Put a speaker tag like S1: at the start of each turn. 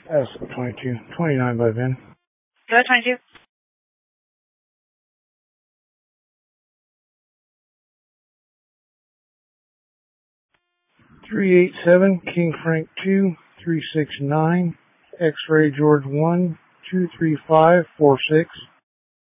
S1: That's 22. 29 by Vin.
S2: Go ahead, 22.
S1: $387, King Frank 2, 369, X-Ray George 1, 23546.